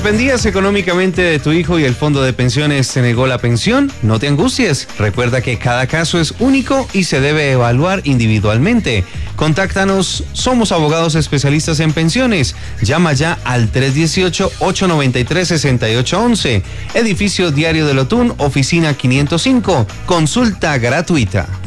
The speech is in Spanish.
¿Dependías económicamente de tu hijo y el fondo de pensiones te negó la pensión? No te angusties. Recuerda que cada caso es único y se debe evaluar individualmente. Contáctanos, somos abogados especialistas en pensiones. Llama ya al 318-893-6811. Edificio Diario del Otún, oficina 505. Consulta gratuita.